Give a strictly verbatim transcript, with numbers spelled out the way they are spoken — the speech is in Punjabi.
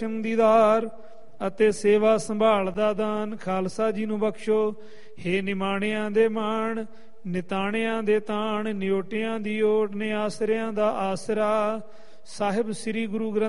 ਦੀਦਾਰ ਅਤੇ ਸੇਵਾ ਸੰਭਾਲ ਦਾ ਦਾਨ ਖਾਲਸਾ ਜੀ ਨੂੰ ਬਖਸ਼ੋ। ਹੇ ਨਿਮਾਣਿਆਂ ਦੇ ਮਾਣ, ਨਿਤਾਣਿਆਂ ਦੇ ਤਾਣ, ਨਿਓਟਿਆਂ ਦੀ ਓਟ ਨੇ, ਆਸਰਿਆਂ ਦਾ ਆਸਰਾ ਸਾਹਿਬ ਸ੍ਰੀ ਗੁਰੂ ਗ੍ਰੰਥ